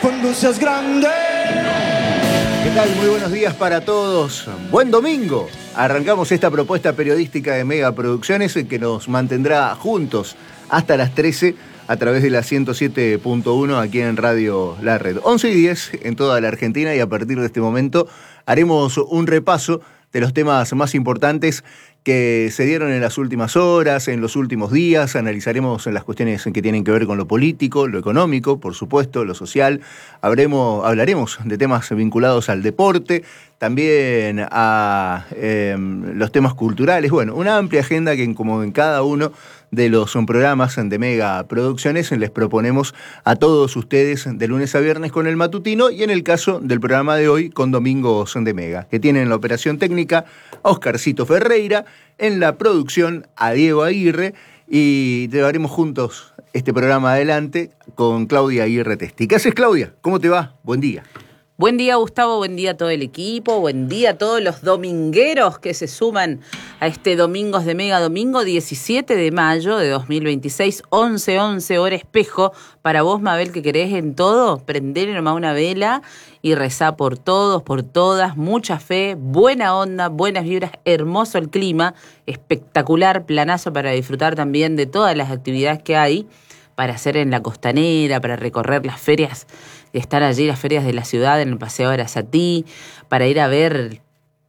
cuando seas grande. ¿Qué tal? Muy buenos días para todos. Buen domingo. Arrancamos esta propuesta periodística de Mega Producciones que nos mantendrá juntos hasta las 13 a través de la 107.1 aquí en Radio La Red. 11:10 en toda la Argentina, y a partir de este momento haremos un repaso de los temas más importantes que se dieron en las últimas horas, en los últimos días. Analizaremos las cuestiones que tienen que ver con lo político, lo económico, por supuesto, lo social. Hablaremos de temas vinculados al deporte, también a los temas culturales. Bueno, una amplia agenda que, como en cada uno de los programas de Mega Producciones, les proponemos a todos ustedes de lunes a viernes con el matutino, y en el caso del programa de hoy con Domingos de Mega, que tienen la operación técnica a Oscarcito Ferreira, en la producción a Diego Aguirre, y llevaremos juntos este programa adelante con Claudia Aguirre Testi. ¿Qué haces, Claudia? ¿Cómo te va? Buen día. Buen día, Gustavo, buen día a todo el equipo, buen día a todos los domingueros que se suman a este Domingos de Mega, domingo 17 de mayo de 2026, 11:11 hora espejo. Para vos, Mabel, que querés en todo, prendele nomás una vela y rezá por todos, por todas, mucha fe, buena onda, buenas vibras, hermoso el clima, espectacular, planazo para disfrutar también de todas las actividades que hay para hacer en la costanera, para recorrer las ferias, estar allí, las ferias de la ciudad, en el Paseo Arasatí, para ir a ver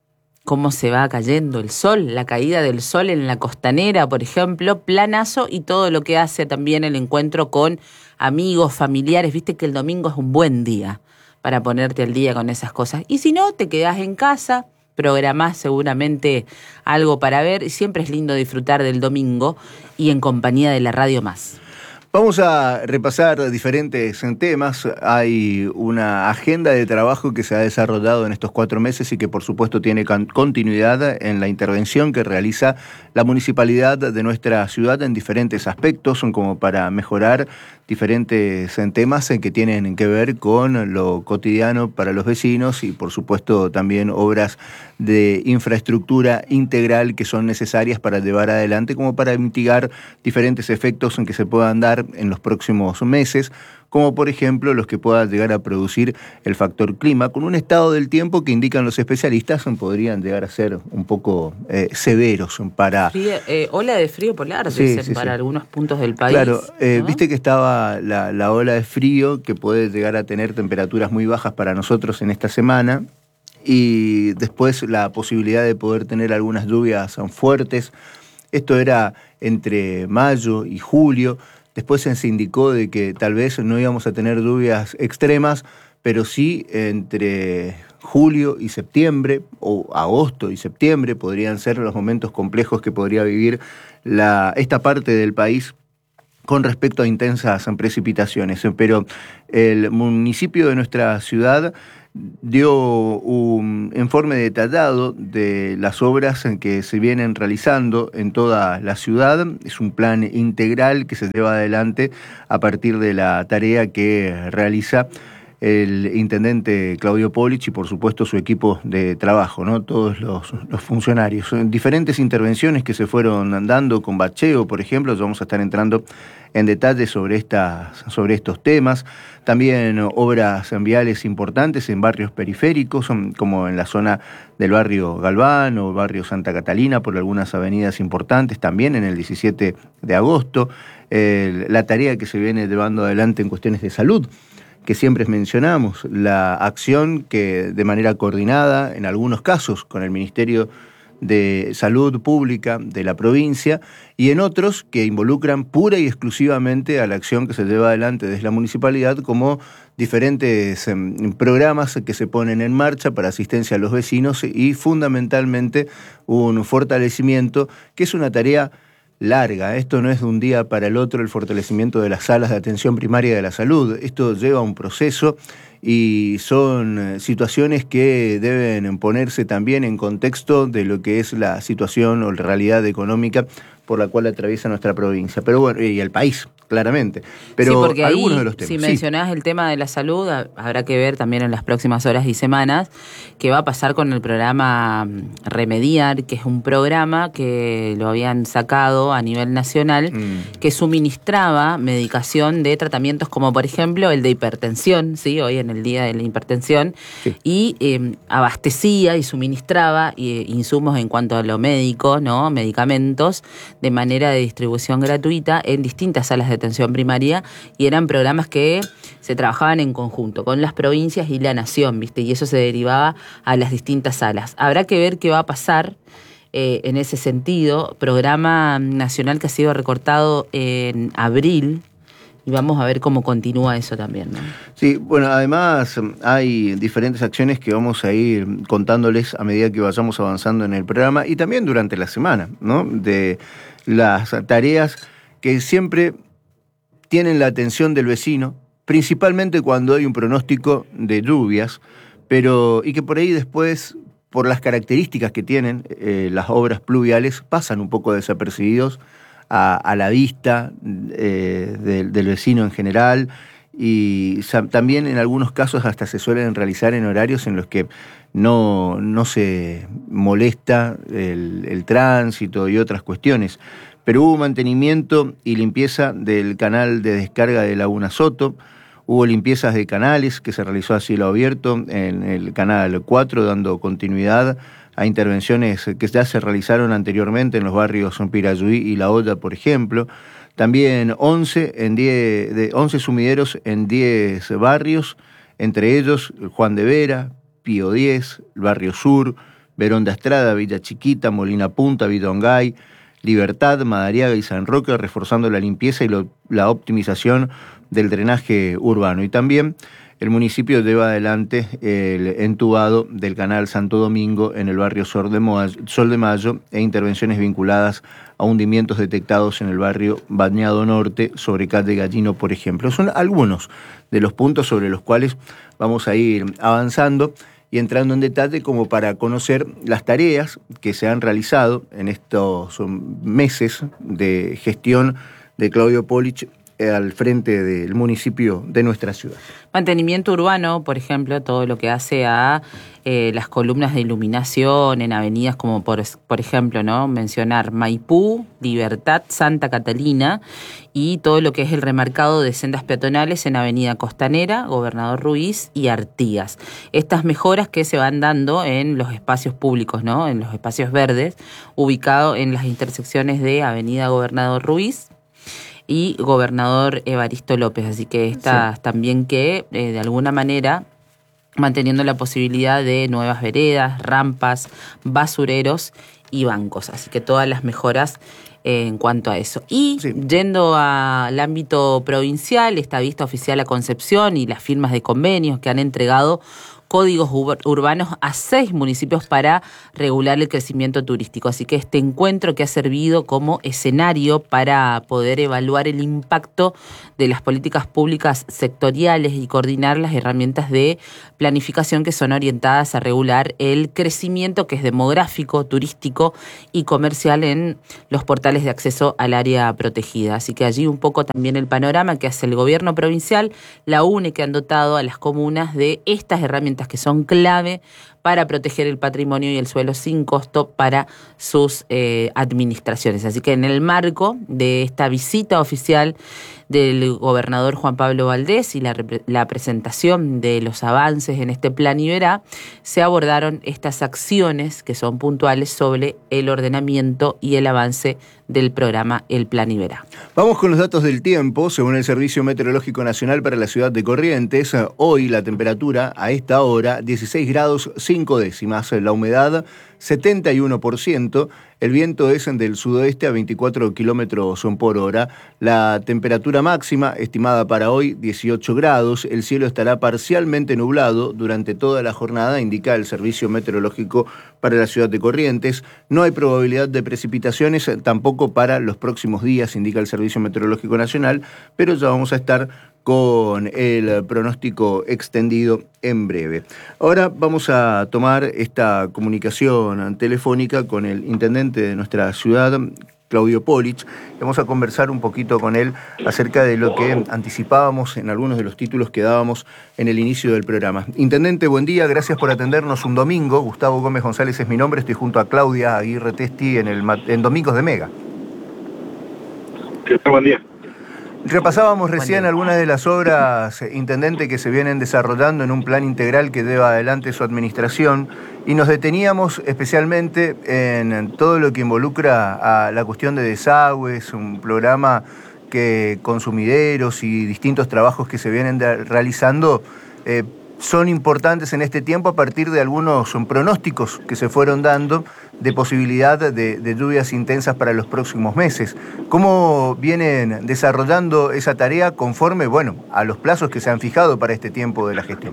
cómo se va cayendo el sol, la caída del sol en la costanera, por ejemplo, planazo, y todo lo que hace también el encuentro con amigos, familiares. Viste que el domingo es un buen día para ponerte al día con esas cosas. Y si no, te quedás en casa, programás seguramente algo para ver, y siempre es lindo disfrutar del domingo y en compañía de la Radio Más. Vamos a repasar diferentes temas. Hay una agenda de trabajo que se ha desarrollado en estos 4 meses y que, por supuesto, tiene continuidad en la intervención que realiza la municipalidad de nuestra ciudad en diferentes aspectos, como para mejorar diferentes temas que tienen que ver con lo cotidiano para los vecinos, y, por supuesto, también obras de infraestructura integral que son necesarias para llevar adelante, como para mitigar diferentes efectos en que se puedan dar en los próximos meses, como por ejemplo los que pueda llegar a producir el factor clima, con un estado del tiempo que indican los especialistas podrían llegar a ser un poco severos para... Ola de frío polar, dicen, para algunos puntos del país. Claro, ¿no? Viste que estaba la ola de frío, que puede llegar a tener temperaturas muy bajas para nosotros en esta semana, y después la posibilidad de poder tener algunas lluvias fuertes. Esto era entre mayo y julio. Después se indicó de que tal vez no íbamos a tener lluvias extremas, pero sí entre julio y septiembre, o agosto y septiembre, podrían ser los momentos complejos que podría vivir esta parte del país con respecto a intensas precipitaciones. Pero el municipio de nuestra ciudad dio un informe detallado de las obras que se vienen realizando en toda la ciudad. Es un plan integral que se lleva adelante a partir de la tarea que realiza el intendente Claudio Polich y, por supuesto, su equipo de trabajo, ¿no? Todos los funcionarios. Diferentes intervenciones que se fueron dando con bacheo, por ejemplo. Vamos a estar entrando en detalle sobre estos temas. También obras viales importantes en barrios periféricos, como en la zona del barrio Galván o barrio Santa Catalina, por algunas avenidas importantes, también en el 17 de agosto. La tarea que se viene llevando adelante en cuestiones de salud, que siempre mencionamos, la acción que de manera coordinada, en algunos casos con el Ministerio de Salud Pública de la provincia, y en otros que involucran pura y exclusivamente a la acción que se lleva adelante desde la municipalidad, como diferentes programas que se ponen en marcha para asistencia a los vecinos, y fundamentalmente un fortalecimiento que es una tarea larga. Esto no es de un día para el otro, el fortalecimiento de las salas de atención primaria de la salud. Esto lleva un proceso, y son situaciones que deben ponerse también en contexto de lo que es la situación o la realidad económica por la cual atraviesa nuestra provincia. Pero bueno, y el país, claramente. Pero sí, porque algunos ahí, de los temas. Si mencionás el tema de la salud, habrá que ver también en las próximas horas y semanas qué va a pasar con el programa Remediar, que es un programa que lo habían sacado a nivel nacional, que suministraba medicación de tratamientos como, por ejemplo, el de hipertensión, ¿sí? Hoy en el Día de la Hipertensión, sí. Y abastecía y suministraba insumos en cuanto a lo médico, ¿no? Medicamentos, de manera de distribución gratuita en distintas salas de atención primaria, y eran programas que se trabajaban en conjunto con las provincias y la nación, ¿viste? Y eso se derivaba a las distintas salas. Habrá que ver qué va a pasar en ese sentido. Programa nacional que ha sido recortado en abril, y vamos a ver cómo continúa eso también, ¿no? Sí, bueno, además hay diferentes acciones que vamos a ir contándoles a medida que vayamos avanzando en el programa y también durante la semana, ¿no? De las tareas que siempre tienen la atención del vecino, principalmente cuando hay un pronóstico de lluvias, y que por ahí después, por las características que tienen las obras pluviales, pasan un poco desapercibidos a la vista del vecino en general, y también en algunos casos hasta se suelen realizar en horarios en los que no se molesta el tránsito y otras cuestiones. Pero hubo mantenimiento y limpieza del canal de descarga de Laguna Soto, hubo limpiezas de canales que se realizó a cielo abierto en el canal 4, dando continuidad a intervenciones que ya se realizaron anteriormente en los barrios Pirayuí y La Olla, por ejemplo. También 11 sumideros en 10 barrios, entre ellos Juan de Vera, Pío X, el Barrio Sur, Verón de Estrada, Villa Chiquita, Molina Punta, Vidongay, Libertad, Madariaga y San Roque, reforzando la limpieza y la optimización del drenaje urbano. Y también el municipio lleva adelante el entubado del canal Santo Domingo en el barrio Sol de Mayo e intervenciones vinculadas a hundimientos detectados en el barrio Bañado Norte sobre calle Gallino, por ejemplo. Son algunos de los puntos sobre los cuales vamos a ir avanzando y entrando en detalle como para conocer las tareas que se han realizado en estos meses de gestión de Claudio Polich al frente del municipio de nuestra ciudad. Mantenimiento urbano, por ejemplo, todo lo que hace a las columnas de iluminación en avenidas como por ejemplo, ¿no? Mencionar Maipú, Libertad, Santa Catalina, y todo lo que es el remarcado de sendas peatonales en Avenida Costanera, Gobernador Ruiz y Artigas. Estas mejoras que se van dando en los espacios públicos, ¿no? En los espacios verdes, ubicados en las intersecciones de Avenida Gobernador Ruiz y Gobernador Evaristo López. Así que estas sí. También que, de alguna manera, manteniendo la posibilidad de nuevas veredas, rampas, basureros y bancos. Así que todas las mejoras en cuanto a eso. Y sí. Yendo al ámbito provincial, esta vista oficial a Concepción y las firmas de convenios que han entregado códigos urbanos a 6 municipios para regular el crecimiento turístico. Así que este encuentro que ha servido como escenario para poder evaluar el impacto de las políticas públicas sectoriales y coordinar las herramientas de planificación que son orientadas a regular el crecimiento que es demográfico, turístico y comercial en los portales de acceso al área protegida. Así que allí un poco también el panorama que hace el gobierno provincial, la UNE, que han dotado a las comunas de estas herramientas que son clave para proteger el patrimonio y el suelo sin costo para sus administraciones. Así que en el marco de esta visita oficial del gobernador Juan Pablo Valdés y la presentación de los avances en este Plan Iberá, se abordaron estas acciones que son puntuales sobre el ordenamiento y el avance del programa El Plan Iberá. Vamos con los datos del tiempo. Según el Servicio Meteorológico Nacional para la ciudad de Corrientes, hoy la temperatura a esta hora 16 grados 5 décimas, la humedad 71%, el viento es del sudoeste a 24 kilómetros por hora, la temperatura máxima estimada para hoy 18 grados, el cielo estará parcialmente nublado durante toda la jornada, indica el Servicio Meteorológico para la ciudad de Corrientes. No hay probabilidad de precipitaciones tampoco para los próximos días, indica el Servicio Meteorológico Nacional, pero ya vamos a estar con el pronóstico extendido en breve. Ahora vamos a tomar esta comunicación telefónica con el intendente de nuestra ciudad, Claudio Polich. Vamos a conversar un poquito con él acerca de lo que anticipábamos en algunos de los títulos que dábamos en el inicio del programa. Intendente, buen día, gracias por atendernos un domingo. Gustavo Gómez González es mi nombre, estoy junto a Claudia Aguirre Testi en Domingos de Mega. ¿Qué tal? Buen día. Repasábamos recién algunas de las obras, intendente, que se vienen desarrollando en un plan integral que lleva adelante su administración, y nos deteníamos especialmente en todo lo que involucra a la cuestión de desagües, un programa que con sumideros y distintos trabajos que se vienen realizando son importantes en este tiempo a partir de algunos pronósticos que se fueron dando de posibilidad de lluvias intensas para los próximos meses. ¿Cómo vienen desarrollando esa tarea conforme, a los plazos que se han fijado para este tiempo de la gestión?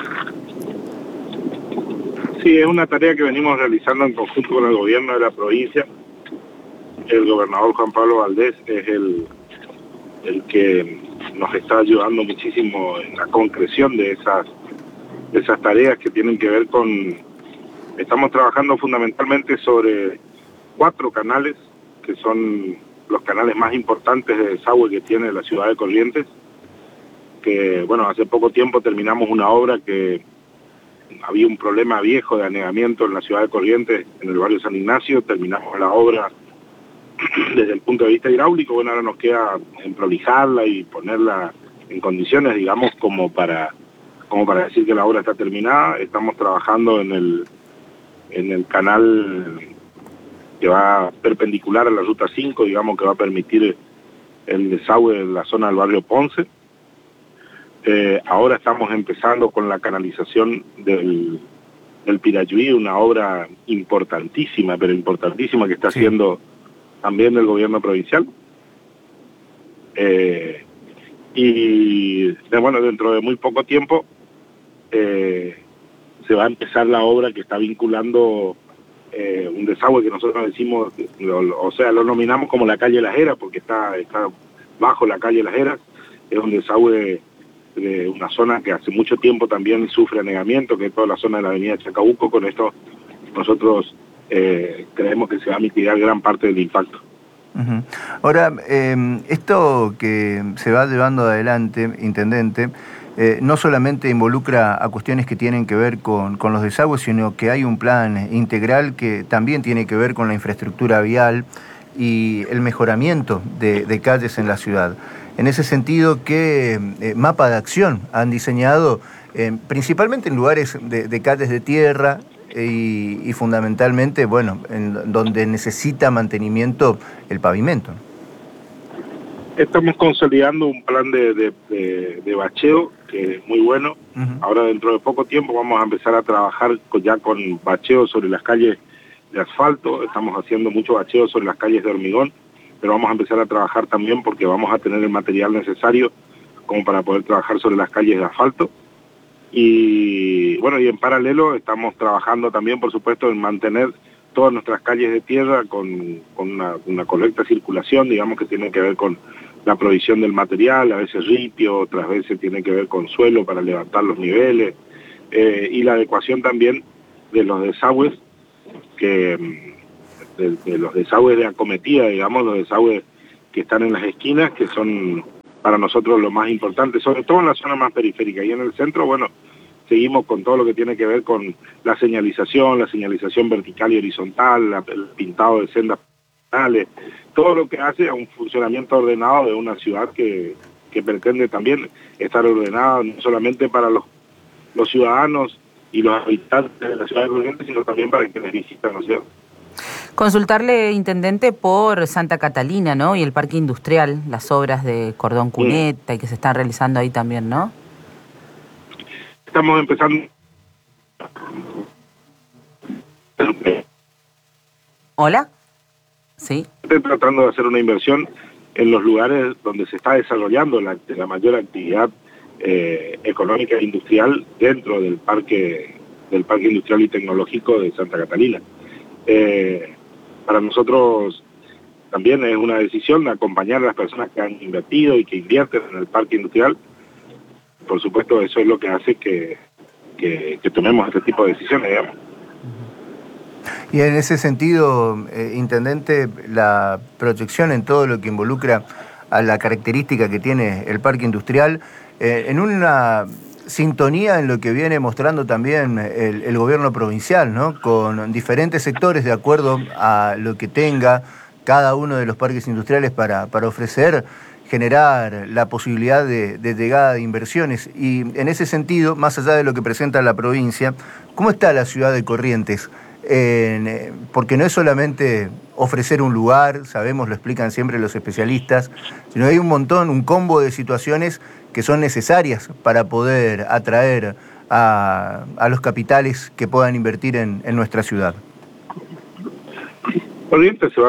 Sí, es una tarea que venimos realizando en conjunto con el gobierno de la provincia. El gobernador Juan Pablo Valdés es el que nos está ayudando muchísimo en la concreción de esas tareas que tienen que ver con... Estamos trabajando fundamentalmente sobre 4 canales, que son los canales más importantes de desagüe que tiene la ciudad de Corrientes, que, hace poco tiempo terminamos una obra que había un problema viejo de anegamiento en la ciudad de Corrientes, en el barrio San Ignacio. Terminamos la obra desde el punto de vista hidráulico. Ahora nos queda prolijarla y ponerla en condiciones, digamos, como para decir que la obra está terminada. Estamos trabajando en el canal que va perpendicular a la ruta 5, digamos, que va a permitir el desagüe de la zona del barrio Ponce. Ahora estamos empezando con la canalización del Pirayuí, una obra importantísima, pero importantísima, que está haciendo también el gobierno provincial. Y dentro de muy poco tiempo se va a empezar la obra que está vinculando un desagüe que nosotros decimos, lo nominamos como la calle Las Heras, porque está bajo la calle Las Heras. Es un desagüe de una zona que hace mucho tiempo también sufre anegamiento, que es toda la zona de la avenida Chacabuco. Con esto nosotros creemos que se va a mitigar gran parte del impacto. Uh-huh. Ahora, esto que se va llevando adelante, intendente, no solamente involucra a cuestiones que tienen que ver con los desagües, sino que hay un plan integral que también tiene que ver con la infraestructura vial y el mejoramiento de calles en la ciudad. En ese sentido, ¿qué mapa de acción han diseñado, principalmente en lugares de calles de tierra y fundamentalmente, en donde necesita mantenimiento el pavimento? Estamos consolidando un plan de bacheo que es muy bueno. Uh-huh. Ahora, dentro de poco tiempo, vamos a empezar a trabajar ya con bacheo sobre las calles de asfalto. Estamos haciendo mucho bacheo sobre las calles de hormigón, pero vamos a empezar a trabajar también porque vamos a tener el material necesario como para poder trabajar sobre las calles de asfalto. Y y en paralelo estamos trabajando también, por supuesto, en mantener todas nuestras calles de tierra con una correcta circulación, digamos, que tiene que ver con la provisión del material, a veces ripio, otras veces tiene que ver con suelo para levantar los niveles, y la adecuación también de los desagües, de los desagües de acometida, digamos, los desagües que están en las esquinas, que son para nosotros lo más importante, sobre todo en la zona más periférica. Y en el centro, seguimos con todo lo que tiene que ver con la señalización vertical y horizontal, el pintado de sendas peatonales, todo lo que hace a un funcionamiento ordenado de una ciudad que pretende también estar ordenada no solamente para los ciudadanos y los habitantes de la ciudad de Corrientes, sino también para quienes visitan la ciudad. Consultarle, intendente, por Santa Catalina, ¿no? Y el parque industrial, las obras de Cordón Cuneta y que se están realizando ahí también, ¿no? Estamos empezando. ¿Hola? Sí. Estoy tratando de hacer una inversión en los lugares donde se está desarrollando la mayor actividad económica e industrial dentro del parque industrial y tecnológico de Santa Catalina. Para nosotros también es una decisión de acompañar a las personas que han invertido y que invierten en el parque industrial. Por supuesto, eso es lo que hace que tomemos este tipo de decisiones, digamos. Y en ese sentido, Intendente, la proyección en todo lo que involucra a la característica que tiene el parque industrial, en una sintonía en lo que viene mostrando también el gobierno provincial, ¿no? Con diferentes sectores de acuerdo a lo que tenga cada uno de los parques industriales para ofrecer, generar la posibilidad de llegada de inversiones. Y en ese sentido, más allá de lo que presenta la provincia, ¿cómo está la ciudad de Corrientes? Porque no es solamente ofrecer un lugar, sabemos, lo explican siempre los especialistas, sino hay un montón, un combo de situaciones que son necesarias para poder atraer a los capitales que puedan invertir en nuestra ciudad. Corrientes se va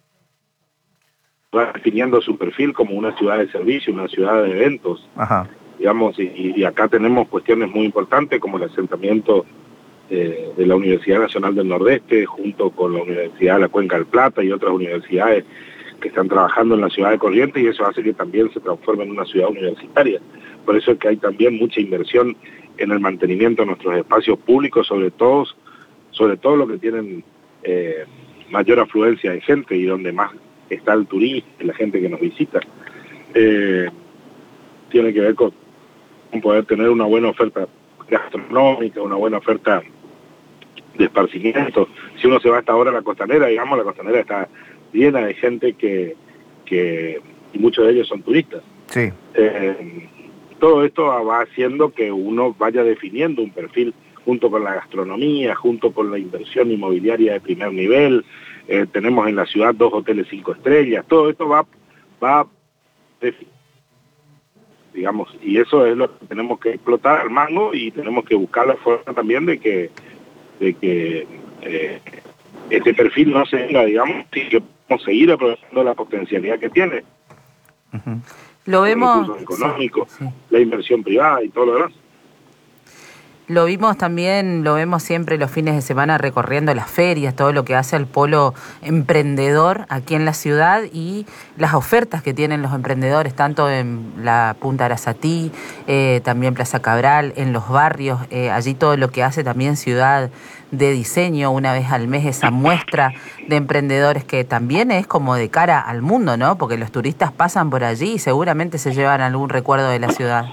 definiendo su perfil como una ciudad de servicio, una ciudad de eventos. Ajá. Digamos, y acá tenemos cuestiones muy importantes como el asentamiento de la Universidad Nacional del Nordeste, junto con la Universidad de la Cuenca del Plata y otras universidades que están trabajando en la ciudad de Corrientes, y eso hace que también se transforme en una ciudad universitaria. Por eso es que hay también mucha inversión en el mantenimiento de nuestros espacios públicos, sobre todo lo que tienen mayor afluencia de gente y donde más está el turismo y la gente que nos visita. Tiene que ver con poder tener una buena oferta gastronómica, una buena oferta de esparcimiento. Si uno se va hasta ahora a la Costanera, digamos, la Costanera está llena de gente y muchos de ellos son turistas. Sí. Todo esto va haciendo que uno vaya definiendo un perfil junto con la gastronomía, junto con la inversión inmobiliaria de primer nivel. Tenemos en la ciudad 2 hoteles 5 estrellas. Todo esto va digamos, y eso es lo que tenemos que explotar al mango, y tenemos que buscar la forma también de que este perfil no se venga, digamos, y que podamos seguir aprovechando la potencialidad que tiene. Uh-huh. Lo vemos, los recursos económicos, sí. La inversión privada y todo lo demás. Lo vimos también, lo vemos siempre los fines de semana recorriendo las ferias, todo lo que hace el polo emprendedor aquí en la ciudad y las ofertas que tienen los emprendedores, tanto en la Punta Arasatí, también Plaza Cabral, en los barrios, allí todo lo que hace también Ciudad de Diseño, una vez al mes esa muestra de emprendedores que también es como de cara al mundo, ¿no? Porque los turistas pasan por allí y seguramente se llevan algún recuerdo de la ciudad.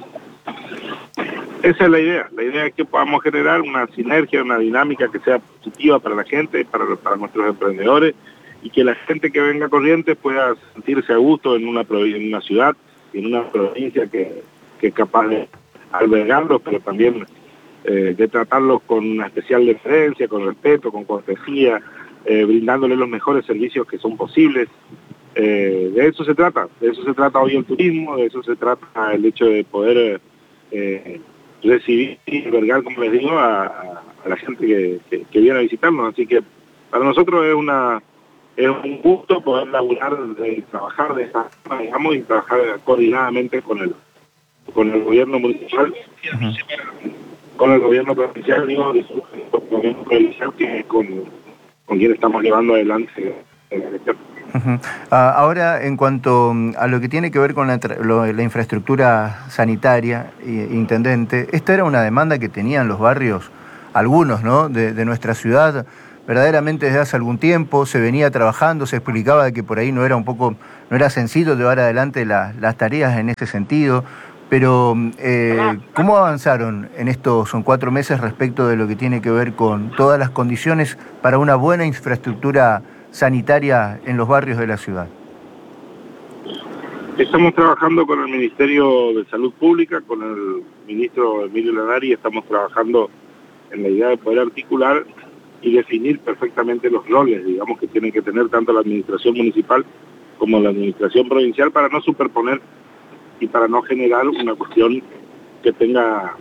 Esa es la idea es que podamos generar una sinergia, una dinámica que sea positiva para la gente, para nuestros emprendedores, y que la gente que venga a Corrientes pueda sentirse a gusto en una ciudad, en una provincia que es capaz de albergarlos, pero también de tratarlos con una especial deferencia, con respeto, con cortesía, brindándoles los mejores servicios que son posibles. De eso se trata hoy el turismo, de eso se trata el hecho de poder recibir y albergar, como les digo, a la gente que viene a visitarnos. Así que para nosotros es un gusto poder laburar, trabajar de esta forma, digamos, y trabajar coordinadamente con el gobierno municipal, con el gobierno provincial, digo, el gobierno provincial, que con quien estamos llevando adelante la gestión. Uh-huh. Ahora, en cuanto a lo que tiene que ver con la infraestructura sanitaria, Intendente, esta era una demanda que tenían los barrios, algunos, ¿no?, de nuestra ciudad, verdaderamente desde hace algún tiempo. Se venía trabajando, se explicaba que por ahí no era sencillo llevar adelante las tareas en ese sentido, pero ¿cómo avanzaron en estos 4 meses respecto de lo que tiene que ver con todas las condiciones para una buena infraestructura sanitaria en los barrios de la ciudad? Estamos trabajando con el Ministerio de Salud Pública, con el ministro Emilio Lanari, estamos trabajando en la idea de poder articular y definir perfectamente los roles, digamos, que tienen que tener tanto la administración municipal como la administración provincial, para no superponer y para no generar una cuestión que tenga...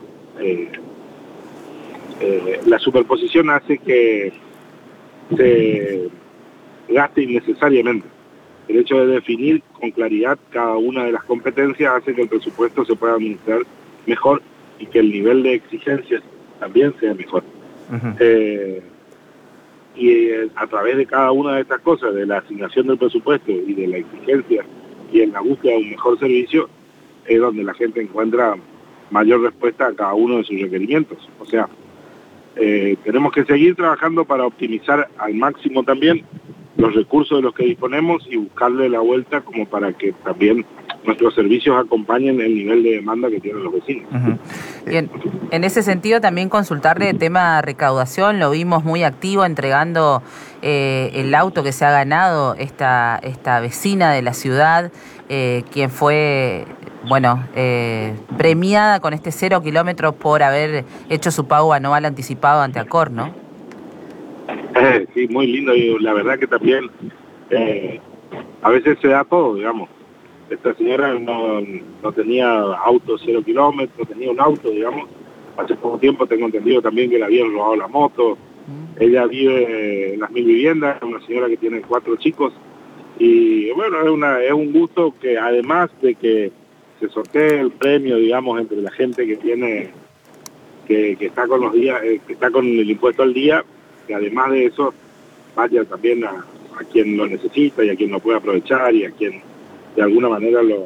la superposición hace que se gaste innecesariamente. El hecho de definir con claridad cada una de las competencias hace que el presupuesto se pueda administrar mejor y que el nivel de exigencias también sea mejor. Uh-huh. A través de cada una de estas cosas, de la asignación del presupuesto y de la exigencia y en la búsqueda de un mejor servicio, es donde la gente encuentra mayor respuesta a cada uno de sus requerimientos. O sea, tenemos que seguir trabajando para optimizar al máximo también los recursos de los que disponemos y buscarle la vuelta como para que también nuestros servicios acompañen el nivel de demanda que tienen los vecinos. Bien, en ese sentido también consultarle el tema recaudación, lo vimos muy activo entregando el auto que se ha ganado esta vecina de la ciudad, quien fue premiada con este 0 kilómetros por haber hecho su pago anual anticipado ante Acor, ¿no? Sí, muy lindo, y la verdad que también a veces se da todo, digamos. Esta señora no tenía auto 0 kilómetros, tenía un auto, digamos. Hace poco tiempo tengo entendido también que le habían robado la moto. Ella vive en las 1000 viviendas, una señora que tiene 4 chicos. Y bueno, es un gusto que además de que se sortee el premio, digamos, entre la gente que tiene, que está con los días, que está con el impuesto al día, que además de eso vaya también a quien lo necesita y a quien lo puede aprovechar y a quien de alguna manera lo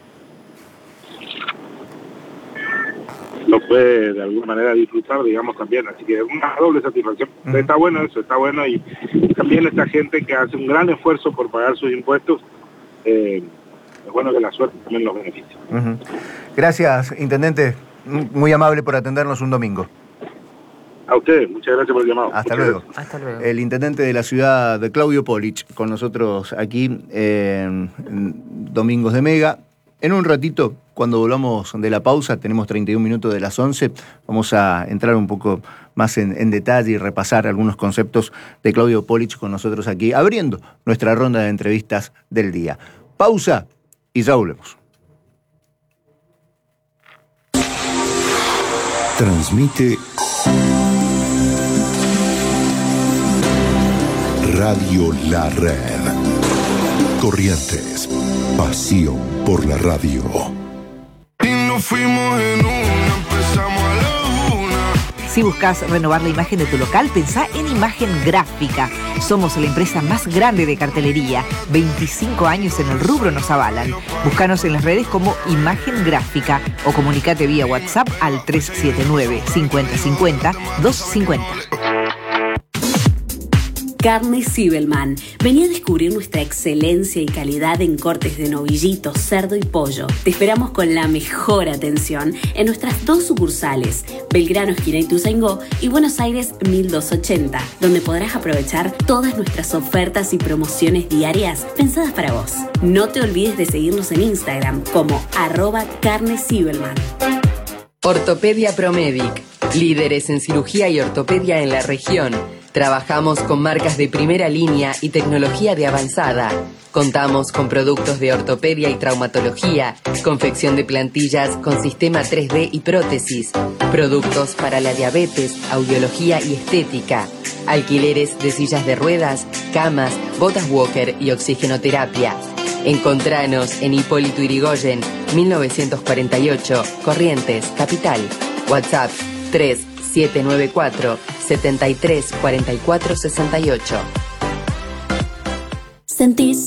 puede de alguna manera disfrutar, digamos, también. Así que es una doble satisfacción. Está bueno eso, está bueno, y también esta gente que hace un gran esfuerzo por pagar sus impuestos, es bueno que la suerte también los beneficie. Gracias, Intendente, muy amable por atendernos un domingo. A ustedes, muchas gracias por el llamado. Hasta luego. Hasta luego. El intendente de la ciudad de Claudio Polich, con nosotros aquí en Domingos de Mega. En un ratito, cuando volvamos de la pausa, tenemos 31 minutos de las 11, vamos a entrar un poco más en detalle y repasar algunos conceptos de Claudio Polich con nosotros aquí, abriendo nuestra ronda de entrevistas del día. Pausa y ya volvemos. Transmite Radio La Red. Corrientes, pasión por la radio. Y nos fuimos en una, empezamos a la 1. Si buscas renovar la imagen de tu local, pensá en Imagen Gráfica. Somos la empresa más grande de cartelería. 25 años en el rubro nos avalan. Búscanos en las redes como Imagen Gráfica o comunicate vía WhatsApp al 379 50 50 250. Carne Zibelman. Vení a descubrir nuestra excelencia y calidad en cortes de novillito, cerdo y pollo. Te esperamos con la mejor atención en nuestras 2 sucursales, Belgrano, esquina Ituzaingó, y Buenos Aires 1280, donde podrás aprovechar todas nuestras ofertas y promociones diarias pensadas para vos. No te olvides de seguirnos en Instagram como @Carne Zibelman. Ortopedia Promedic, líderes en cirugía y ortopedia en la región. Trabajamos con marcas de primera línea y tecnología de avanzada. Contamos con productos de ortopedia y traumatología, confección de plantillas con sistema 3D y prótesis, productos para la diabetes, audiología y estética, alquileres de sillas de ruedas, camas, botas walker y oxigenoterapia. Encontranos en Hipólito Yrigoyen, 1948, Corrientes, Capital. WhatsApp 3794 73 44 68. ¿Sentís